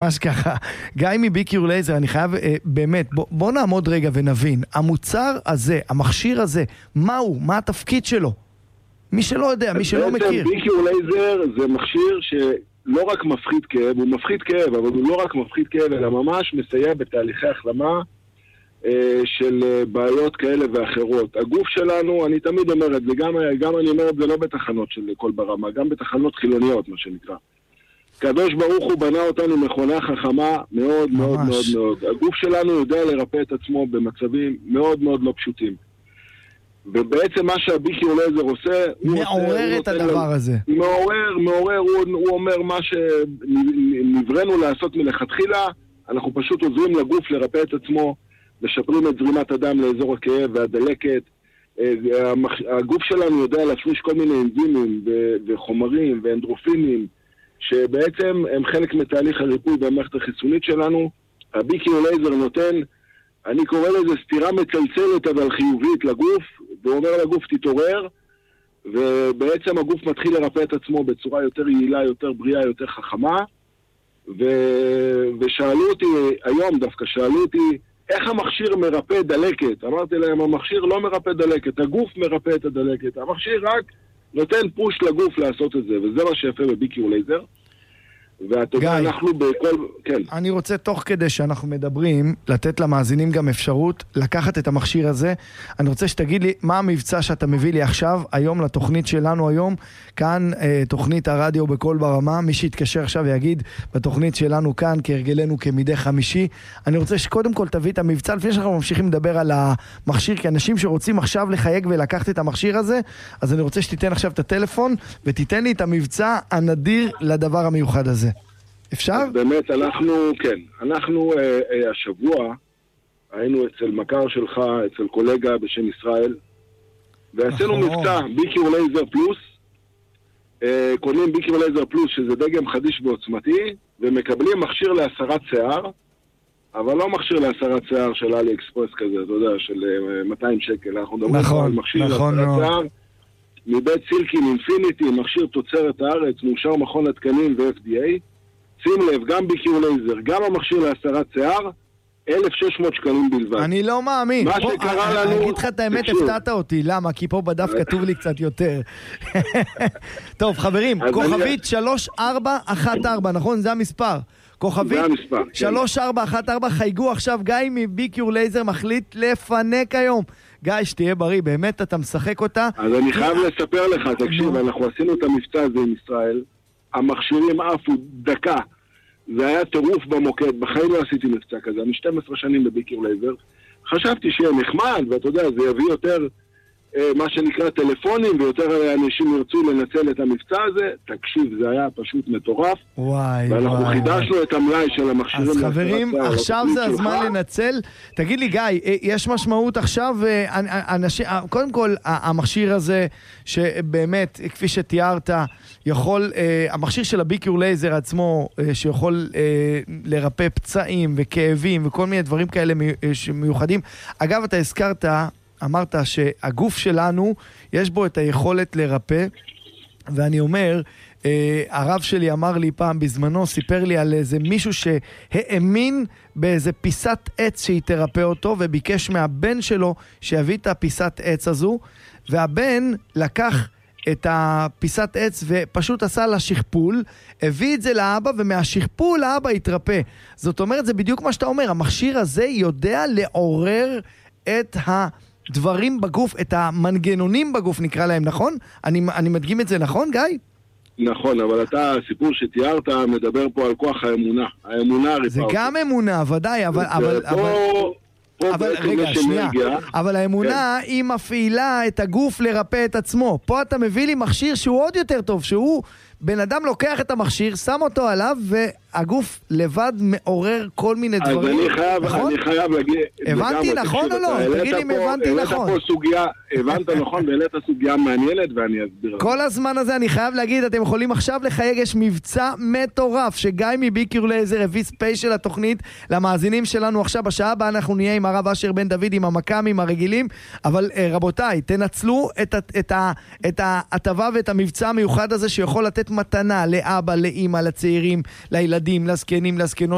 ממש ככה. גיא מביקיור לייזר, אני חייב באמת, בוא נעמוד רגע ונבין, המוצר הזה, המכשיר הזה, מהו? מה התפקיד שלו? מי שלא יודע, מי שלא מכיר. ביקיור לייזר זה מכשיר שלא רק מפחית כאב, הוא מפחית כאב, אבל הוא לא רק מפחית כאב, אלא ממש מסייע בתהליכי החלמה של בעיות כאלה ואחרות. הגוף שלנו, אני תמיד אומר את זה, גם אני אומר את זה לא בתחנות של כל ברמה, גם בתחנות חילוניות, מה שנקרא. קדוש ברוך הוא בנה אותנו מכונה חכמה מאוד מאוד מאוד מאוד. הגוף שלנו יודע לרפא את עצמו במצבים מאוד מאוד לא פשוטים. ובעצם מה שהביקיור לייזר עושה, מעורר את הדבר הזה. מעורר, הוא אומר מה שנברנו לעשות מלכתחילה, אנחנו פשוט עוזרים לגוף לרפא את עצמו, משפרים את זרימת הדם לאזור הכאב והדלקת. הגוף שלנו יודע להפריש כל מיני אנזימים וחומרים ואנדרופינים, שבעצם הם חלק מתהליך הריפוי במערכת החיסונית שלנו. הביקיור לייזר נותן, אני קורא לזה סתירה מצלצלת אבל חיובית לגוף, ואומר לגוף תתעורר, ובעצם הגוף מתחיל לרפא את עצמו בצורה יותר יעילה, יותר בריאה, יותר חכמה. ושאלו אותי, היום דווקא שאלו אותי, איך המכשיר מרפא דלקת? אמרתי להם, המכשיר לא מרפא דלקת, הגוף מרפא את הדלקת. המכשיר רק נותן פוש לגוף לעשות את זה, וזה מה שיפה בביקיור לייזר. ואתה יודע, אנחנו בכל... כן. אני רוצה תוך כדי שאנחנו מדברים, לתת למאזינים גם אפשרות לקחת את המכשיר הזה. אני רוצה שתגיד לי מה המבצע שאתה מביא לי עכשיו, היום לתוכנית שלנו היום, כאן תוכנית הרדיו בכל ברמה, מי שיתקשר עכשיו ויגיד בתוכנית שלנו כאן, כהרגלנו כמדי חמישי, אני רוצה שקודם כל תביא את המבצע, לפני שאנחנו ממשיכים לדבר על המכשיר, כי אנשים שרוצים עכשיו לחייג ולקחת את המכשיר הזה, אז אני רוצה שתיתן עכשיו את הטלפון, ותיתן לי את המבצע הנדיר לדבר המיוחד הזה. אפשר? באמת, אנחנו השבוע היינו אצל מכר שלך, אצל קולגה בשם ישראל, ועשינו מבצע ביקיור לייזר פלוס, קונים ביקיור לייזר פלוס, שזה דגם חדיש ועוצמתי, ומקבלים מכשיר להסרת שיער, אבל לא מכשיר להסרת שיער של אלי אקספרס כזה, אתה יודע, של 200 שקל, אנחנו מדברים על מכשיר להסרת שיער, מבית סילקין אינפיניטי, מכשיר תוצרת הארץ, מאושר מכון התקנים ו-FDA, שים לב, גם ביקיור לייזר, גם המכשיר להסרת שיער, 1,600 שקלים בלבד. אני לא מאמין. מה שקרה לנו... אני אגיד לך את האמת, הפתעת אותי. למה? כי פה בדף כתוב לי קצת יותר. טוב, חברים, כוכבית 3414, נכון? זה המספר. כוכבית 3414, חייגו עכשיו, גיא מביקיור לייזר מחליט לפנק היום. גיא, שתהיה בריא, באמת אתה משחק אותה. אז אני חייב לספר לך, תקשיב, אנחנו עשינו את המבצע הזה עם ישראל, המכשירים עפו דקה, זה היה טירוף במוקד, בחיים לא עשיתי מבצע כזה, אני 12 שנים בביקיור לייזר, חשבתי שיהיה נחמד, ואתה יודע, זה יביא יותר מה שנקרא טלפונים, ויותר אנשים ירצו לנצל את המבצע הזה. תקשיב, זה היה פשוט מטורף. ואנחנו חידשנו את המלאי של המכשירים. אז חברים, עכשיו זה הזמן לנצל. תגיד לי, גיא, יש משמעות עכשיו, קודם כל, המכשיר הזה, שבאמת, כפי שתיארת, יכול, המכשיר של הביקיור לייזר עצמו, שיכול לרפא פצעים וכאבים וכל מיני דברים כאלה מיוחדים. אגב, אתה הזכרת, אמרת שהגוף שלנו יש בו את היכולת לרפא, ואני אומר, הרב שלי אמר לי פעם בזמנו, סיפר לי על איזה מישהו שהאמין באיזה פיסת עץ שהיא תרפא אותו, וביקש מהבן שלו שיביא את הפיסת עץ הזו, והבן לקח את הפיסת עץ ופשוט עשה לה שכפול, הביא את זה לאבא, ומהשכפול האבא התרפא. זאת אומרת, זה בדיוק מה שאתה אומר, המכשיר הזה יודע לעורר את הדברים בגוף, את המנגנונים בגוף נקרא להם, נכון? אני מדגים את זה, נכון, גיא? נכון, אבל אתה, הסיפור שתיארת, מדבר פה על כוח האמונה. האמונה הריפה. זה גם אמונה, ודאי, אבל רגע, שנייה, אבל האמונה היא מפעילה את הגוף לרפא את עצמו. פה אתה מביא לי מכשיר שהוא עוד יותר טוב, שהוא בן אדם לוקח את המכשיר, שם אותו עליו, והגוף לבד מעורר כל מיני דברים. אז אני חייב להגיד... הבנתי נכון או לא? תגיד לי אם הבנתי נכון. הבנת נכון, והעלית סוגיה מעניינת, ואני אסביר. כל הזמן הזה אני חייב להגיד, אתם יכולים עכשיו לחייג, יש מבצע מטורף, שגיא מביקיור לייזר הביא ספיישל התוכנית, למאזינים שלנו עכשיו, בשעה הבאה אנחנו נהיה עם הרב אשר בן דוד, עם המקאמים הרגילים, אבל רבותיי, תנצלו את ההטבה ואת המבצע המיוחד הזה, שיכול לתת מתנה לאבא, לאמא, לצעירים, לילדים, לזקנים, לזקנות,